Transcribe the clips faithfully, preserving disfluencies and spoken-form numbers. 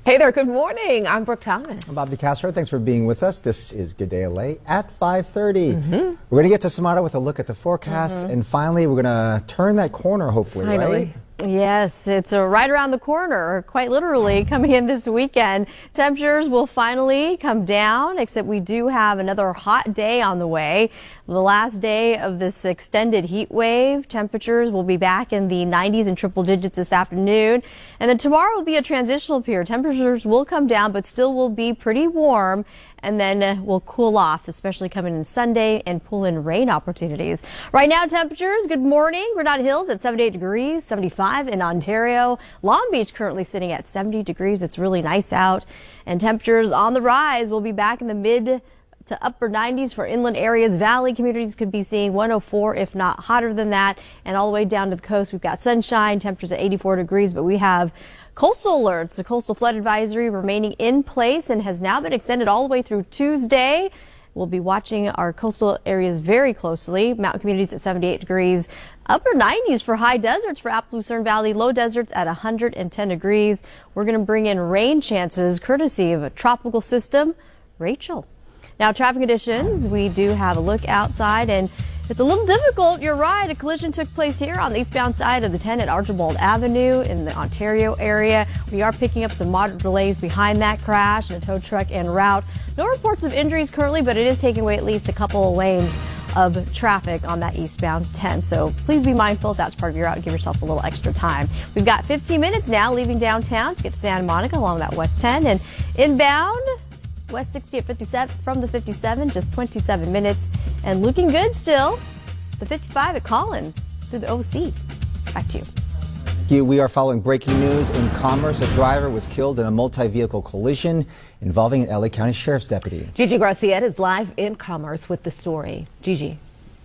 Hey there, good morning. I'm Brooke Thomas. I'm Bob DeCastro. Thanks for being with us. This is Good Day L A at five thirty. Mm-hmm. We're going to get to Samara with a look at the forecast, mm-hmm. and finally we're going to turn that corner, hopefully, finally. right? Yes, it's uh, right around the corner, quite literally, coming in this weekend. Temperatures will finally come down, except we do have another hot day on the way. The last day of this extended heat wave. Temperatures will be back in the nineties and triple digits this afternoon. And then tomorrow will be a transitional period. Temperatures will come down, but still will be pretty warm. And then uh, will cool off, especially coming in Sunday, and pull in rain opportunities. Right now, temperatures, good morning. Granada Hills at seventy-eight degrees, seventy-five in Ontario. Long Beach currently sitting at seventy degrees. It's really nice out. And temperatures on the rise. We'll be back in the mid to upper nineties for inland areas. Valley communities could be seeing one oh four, if not hotter than that. And all the way down to the coast, we've got sunshine, temperatures at eighty-four degrees, but we have coastal alerts. The coastal flood advisory remaining in place and has now been extended all the way through Tuesday. We'll be watching our coastal areas very closely. Mountain communities at seventy-eight degrees, upper nineties for high deserts for Apple Lucerne Valley, low deserts at one hundred ten degrees. We're going to bring in rain chances courtesy of a tropical system, Rachel. Now, traffic conditions, we do have a look outside, and it's a little difficult. You're right. A collision took place here on the eastbound side of the ten at Archibald Avenue in the Ontario area. We are picking up some moderate delays behind that crash and a tow truck en route. No reports of injuries currently, but it is taking away at least a couple of lanes of traffic on that eastbound ten. So please be mindful if that's part of your route and give yourself a little extra time. We've got fifteen minutes now leaving downtown to get to Santa Monica along that West ten, and inbound West sixty at fifty-seven from the fifty-seven, just twenty-seven minutes, and looking good still. The fifty-five at Collins through the O C. Back to you. We are following breaking news in Commerce. A driver was killed in a multi-vehicle collision involving an L A County Sheriff's deputy. Gigi Graciette is live in Commerce with the story. Gigi.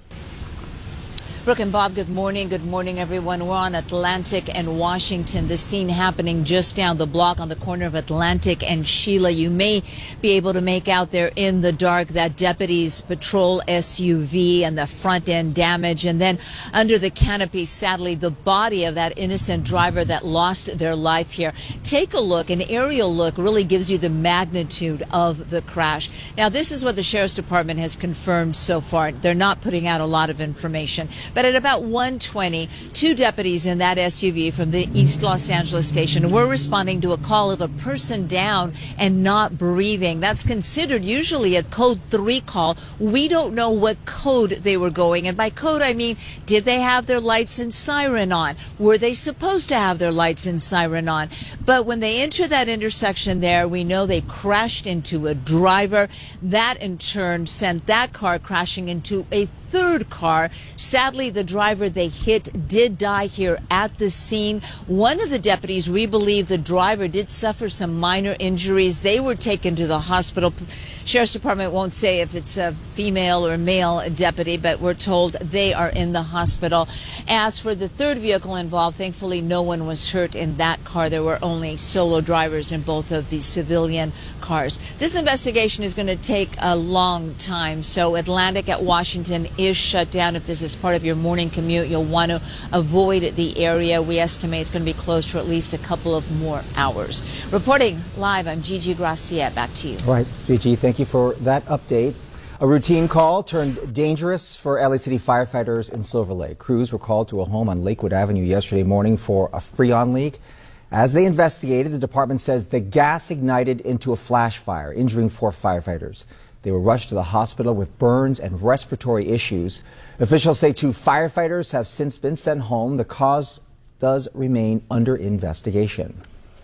Brooke and Bob, good morning. Good morning, everyone. We're on Atlantic and Washington. The scene happening just down the block on the corner of Atlantic and Sheila. You may be able to make out there in the dark that deputy's patrol S U V and the front end damage. And then under the canopy, sadly, the body of that innocent driver that lost their life here. Take a look. An aerial look really gives you the magnitude of the crash. Now, this is what the Sheriff's Department has confirmed so far. They're not putting out a lot of information. But at about one twenty, two deputies in that S U V from the East Los Angeles station were responding to a call of a person down and not breathing. That's considered usually a code three call. We don't know what code they were going. And by code, I mean, did they have their lights and siren on? Were they supposed to have their lights and siren on? But when they enter that intersection there, we know they crashed into a driver. That in turn sent that car crashing into a third car. Sadly, the driver they hit did die here at the scene. One of the deputies, we believe the driver did suffer some minor injuries. They were taken to the hospital. Sheriff's Department won't say if it's a female or male deputy, but we're told they are in the hospital. As for the third vehicle involved, thankfully no one was hurt in that car. There were only solo drivers in both of the civilian cars. This investigation is going to take a long time, so Atlantic at Washington is shut down. If this is part of your morning commute, you'll want to avoid the area. We estimate it's going to be closed for at least a couple of more hours. Reporting live, I'm Gigi Graciette. Back to you. All right, Gigi, thank you for that update. A routine call turned dangerous for L A City firefighters in Silver Lake. Crews were called to a home on Lakewood Avenue yesterday morning for a freon leak. As they investigated, the department says the gas ignited into a flash fire, injuring four firefighters. They were rushed to the hospital with burns and respiratory issues. Officials say two firefighters have since been sent home. The cause does remain under investigation.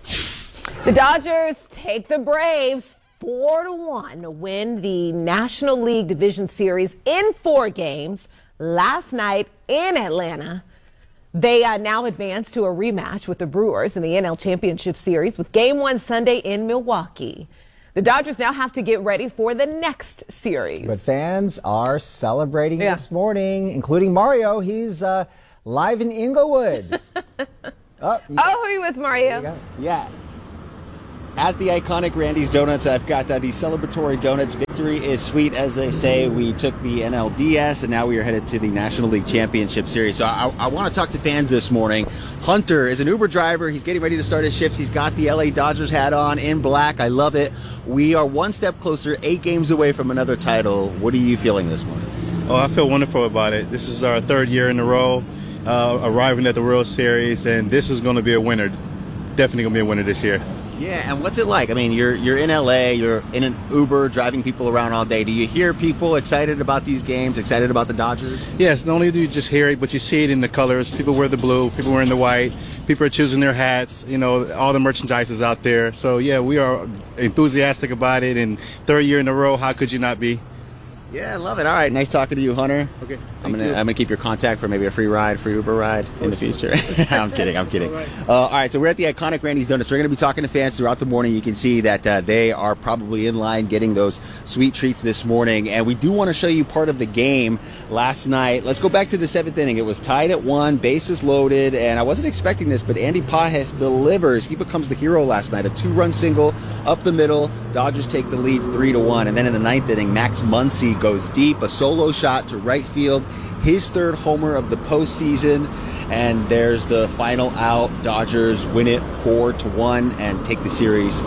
The Dodgers take the Braves four to one to win the National League Division Series in four games last night in Atlanta. They uh, now advance to a rematch with the Brewers in the N L Championship Series with Game one Sunday in Milwaukee. The Dodgers now have to get ready for the next series. But fans are celebrating yeah. this morning, including Mario. He's uh, live in Inglewood. oh, oh, who are you with, Mario? Yeah. at the iconic Randy's Donuts. I've got uh, the celebratory donuts. Victory is sweet, as they say. We took the N L D S, and now we are headed to the National League Championship Series. So I, I want to talk to fans this morning. Hunter is an Uber driver. He's getting ready to start his shift. He's got the L A Dodgers hat on in black. I love it. We are one step closer, eight games away from another title. What are you feeling this morning? Oh, I feel wonderful about it. This is our third year in a row uh, arriving at the World Series, and this is going to be a winner. Definitely going to be a winner this year. Yeah, and what's it like? I mean, you're you're in L A, you're in an Uber driving people around all day. Do you hear people excited about these games, excited about the Dodgers? Yes, not only do you just hear it, but you see it in the colors. People wear the blue, people wearing the white, people are choosing their hats, you know, all the merchandise is out there. So, yeah, we are enthusiastic about it, and third year in a row, how could you not be? Yeah, I love it. All right, nice talking to you, Hunter. Okay. I'm gonna you. I'm gonna keep your contact for maybe a free ride, free Uber ride in the future. I'm kidding. I'm kidding. All right. Uh, all right. So we're at the iconic Randy's Donuts. We're gonna be talking to fans throughout the morning. You can see that uh, they are probably in line getting those sweet treats this morning. And we do want to show you part of the game last night. Let's go back to the seventh inning. It was tied at one, bases loaded, and I wasn't expecting this, but Andy Pages delivers. He becomes the hero last night. A two-run single up the middle. Dodgers take the lead three to one. And then in the ninth inning, Max Muncy goes deep, a solo shot to right field. His third homer of the postseason, and there's the final out. Dodgers win it four to one and take the series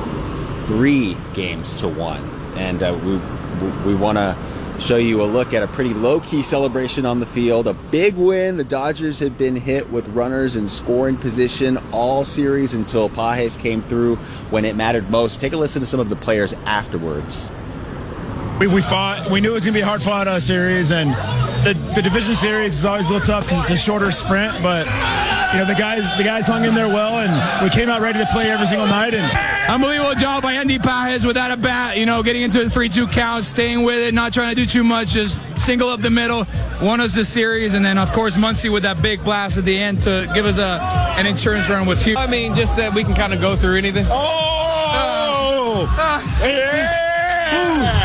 three games to one. And uh, we we want to show you a look at a pretty low-key celebration on the field. A big win. The Dodgers had been hit with runners in scoring position all series until Pages came through when it mattered most. Take a listen to some of the players afterwards. We, we fought. We knew it was going to be a hard-fought uh, series, and the, the division series is always a little tough because it's a shorter sprint. But you know, the guys, the guys hung in there well, and we came out ready to play every single night. And unbelievable job by Andy Pages without a bat. You know, getting into a three two count, staying with it, not trying to do too much, just single up the middle, won us the series, and then of course Muncy with that big blast at the end to give us a an insurance run was huge. I mean, just that we can kind of go through anything. Oh, uh, uh, yeah.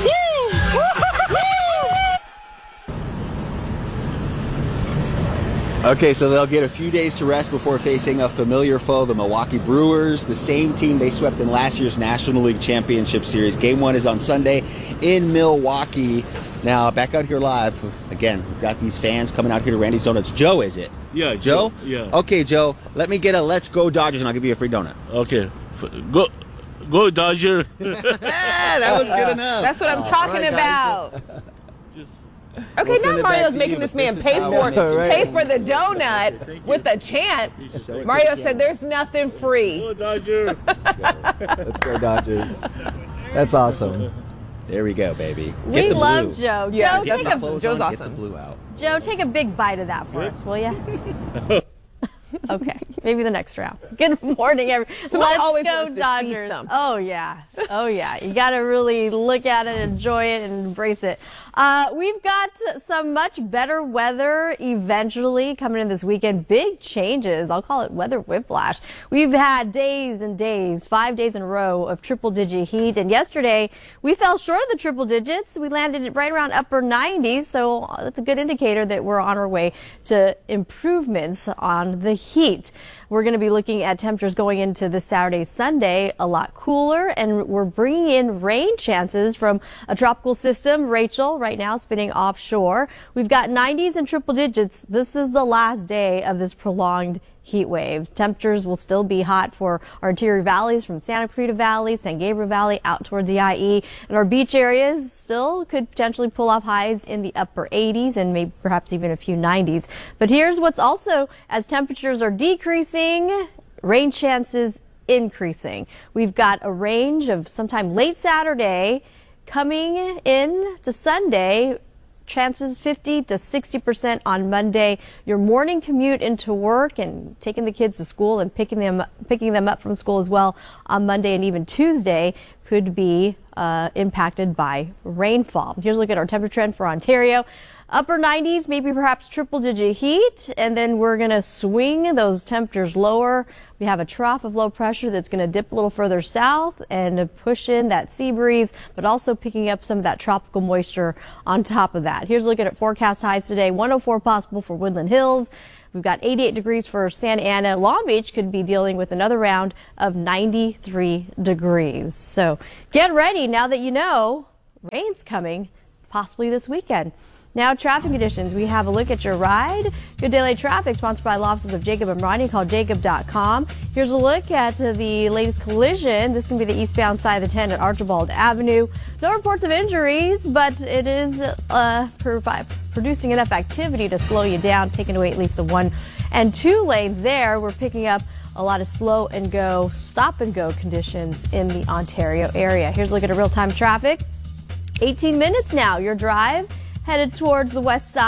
Okay, so they'll get a few days to rest before facing a familiar foe, the Milwaukee Brewers, the same team they swept in last year's National League Championship Series. Game one is on Sunday in Milwaukee. Now, back out here live, again, we've got these fans coming out here to Randy's Donuts. Joe, is it? Yeah, Joe? Joe? Yeah. Okay, Joe, let me get a Let's Go Dodgers, and I'll give you a free donut. Okay. Go go Dodger. That was good enough. That's what I'm talking right, about. Just Okay, We'll send now it Mario's back to making you, this but man this is pay how for we make it. pay for the donut with a chant. Mario said there's nothing free. go Dodger. Let's go Dodgers. That's awesome. There we go, baby. We Get the love blue. Joe. Yeah, Joe, Get take the a clothes Joe's on, Get the awesome. blue out. Joe, take a big bite of that for us, will you? Okay, maybe the next round. Good morning, everyone. Let's always go wants to see Dodgers. some. Oh yeah, oh yeah. You got to really look at it, enjoy it, and embrace it. Uh, we've got some much better weather eventually coming in this weekend. Big changes. I'll call it weather whiplash. We've had days and days, five days in a row of triple-digit heat, and yesterday we fell short of the triple digits. We landed right around upper nineties, so that's a good indicator that we're on our way to improvements on the heat. We're going to be looking at temperatures going into this Saturday, Sunday, a lot cooler, and we're bringing in rain chances from a tropical system, Rachel, right now spinning offshore. We've got nineties and triple digits. This is the last day of this prolonged heat wave. Temperatures will still be hot for our interior valleys from Santa Clarita Valley, San Gabriel Valley, out towards the I E. And our beach areas still could potentially pull off highs in the upper eighties and maybe perhaps even a few nineties. But here's what's also, as temperatures are decreasing, rain chances increasing. We've got a range of sometime late Saturday coming in to Sunday. Chances fifty to sixty percent on Monday. Your morning commute into work and taking the kids to school and picking them picking them up from school as well on Monday and even Tuesday could be uh, impacted by rainfall. Here's a look at our temperature trend for Ontario. Upper nineties, maybe perhaps triple digit heat, and then we're going to swing those temperatures lower. We have a trough of low pressure that's going to dip a little further south and push in that sea breeze, but also picking up some of that tropical moisture on top of that. Here's a look at forecast highs today. one oh four possible for Woodland Hills. We've got eighty-eight degrees for Santa Ana. Long Beach could be dealing with another round of ninety-three degrees. So get ready now that you know rain's coming possibly this weekend. Now, traffic conditions. We have a look at your ride. Good daily traffic sponsored by Law Offices of Jacob and Ronnie. Call jacob dot com. Here's a look at uh, the latest collision. This can be the eastbound side of the ten at Archibald Avenue. No reports of injuries, but it is uh, provi- producing enough activity to slow you down, taking away at least the one and two lanes there. We're picking up a lot of slow and go, stop and go conditions in the Ontario area. Here's a look at a real-time traffic. eighteen minutes now. Your drive headed towards the west side.